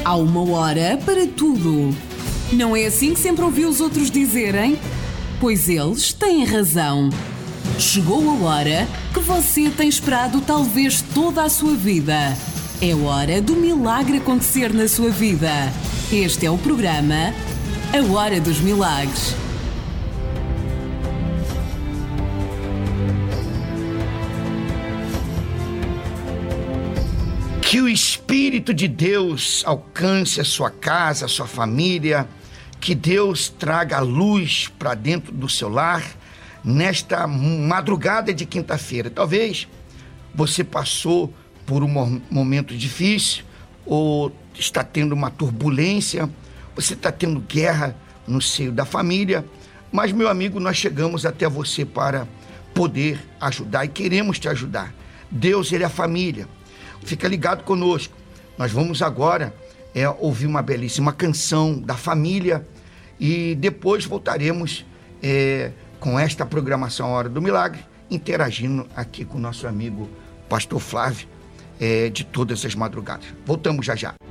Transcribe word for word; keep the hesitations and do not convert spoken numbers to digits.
Há uma hora para tudo. Não é assim que sempre ouvi os outros dizerem? Pois eles têm razão. Chegou a hora que você tem esperado talvez toda a sua vida. É hora do milagre acontecer na sua vida. Este é o programa A Hora dos Milagres. Que o Espírito de Deus alcance a sua casa, a sua família, que Deus traga a luz para dentro do seu lar nesta madrugada de quinta-feira. Talvez você passou por um momento difícil ou está tendo uma turbulência, você está tendo guerra no seio da família, mas, meu amigo, nós chegamos até você para poder ajudar e queremos te ajudar. Deus, Ele é a família. Fica ligado conosco. Nós vamos agora é, ouvir uma belíssima canção da família e depois voltaremos é, com esta programação Hora do Milagre, interagindo aqui com o nosso amigo Pastor Flávio, é, de todas as madrugadas. Voltamos já já.